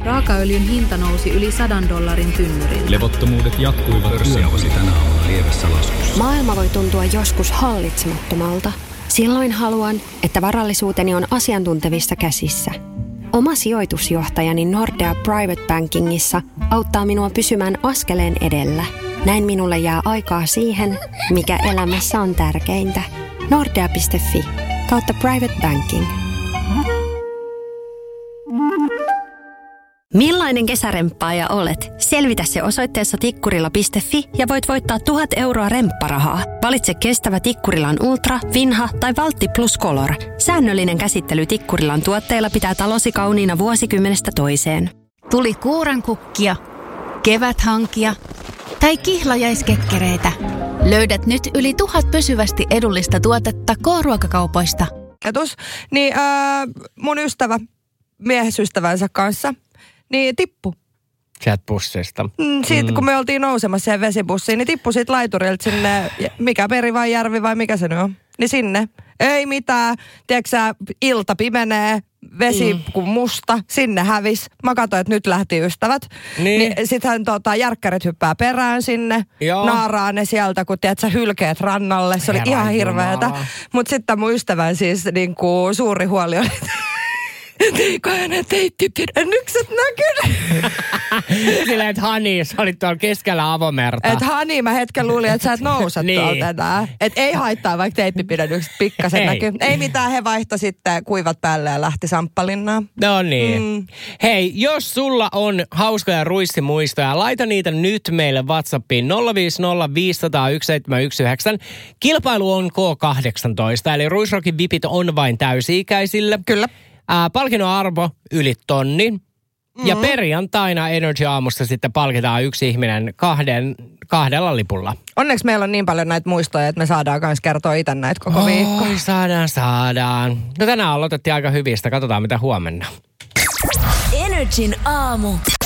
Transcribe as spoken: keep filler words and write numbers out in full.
Raakaöljyn hinta nousi yli sadan dollarin tynnyrille. Levottomuudet jatkuivat pörssiausi tänä aamuna lievässä laskussa. Maailma voi tuntua joskus hallitsemattomalta. Silloin haluan, että varallisuuteni on asiantuntevissa käsissä. Oma sijoitusjohtajani Nordea Private Bankingissa auttaa minua pysymään askeleen edellä. Näin minulle jää aikaa siihen, mikä elämässä on tärkeintä. Nordea piste fi kautta private banking. Millainen kesäremppaaja olet? Selvitä se osoitteessa tikkurila piste fi ja voit voittaa tuhat euroa rempparahaa. Valitse kestävä Tikkurilan Ultra, Vinha tai Valtti Plus Color. Säännöllinen käsittely Tikkurilan tuotteilla pitää talosi kauniina vuosikymmenestä toiseen. Tuli kuurankukkia, keväthankia tai kihlajaiskekkereitä. Löydät nyt yli tuhat pysyvästi edullista tuotetta K-ruokakaupoista. Ajatus, niin äh, mun ystävä miehesystävänsä kanssa, niin tippu. Sieltä bussista. Mm, siitä mm. kun me oltiin nousemassa siihen vesibussiin, niin tippui siitä laiturilta sinne, mikä peri vai järvi vai mikä se nyt on, niin sinne. Ei mitään, tiedätkö sä, ilta pimenee, vesi mm. kun musta, sinne hävis. Mä katsoin, että nyt lähti ystävät. Niin. niin Sittenhän tota, järkkärit hyppää perään sinne, Joo. naaraa ne sieltä, kun tiedät sä hylkeet rannalle. Se oli Herran ihan hirveetä. Mutta sitten mun ystävän siis niin kuin, suuri huoli oli, eikö hänen teittipidennykset näkynyt? Silleen, että Hani, sä olit tuolla keskellä avomerta. Että Hani, mä hetken luulin, että sä et nouse niin. tuolta enää. Että ei haittaa, vaikka teittipidennykset pikkasen näkyy. Ei mitään, he vaihtoi sitten kuivat päälle ja lähti Samppalinnaan. No niin. Mm. Hei, jos sulla on hauskoja ruissimuistoja, laita niitä nyt meille WhatsAppiin nolla viisi nolla viisi nolla nolla yksi seitsemän yksi yhdeksän. Kilpailu on K kahdeksantoista, eli Ruisrockin vipit on vain täysi-ikäisille. Kyllä. Ää, palkinnon arvo yli tonni. Mm-hmm. Ja perjantaina Energy Aamussa sitten palkitaan yksi ihminen kahden, kahdella lipulla. Onneksi meillä on niin paljon näitä muistoja, että me saadaan myös kertoa itse näitä koko oh, viikko. Saadaan, saadaan. No tänään aloitettiin aika hyvistä. Katsotaan mitä huomenna. Energyn aamu.